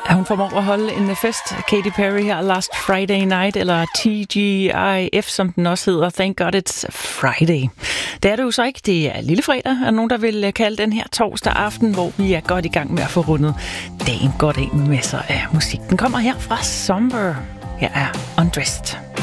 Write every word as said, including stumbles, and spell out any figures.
Ja, hun formår at holde en fest. Katy Perry her, Last Friday Night, eller T G I F, som den også hedder. Thank God It's Friday. Det er det jo så ikke. Det er lille fredag, er nogen, der vil kalde den her torsdag aften, hvor vi er godt i gang med at få rundet dagen godt af med masser af musik. Den kommer her fra Somber. Her er Undressed.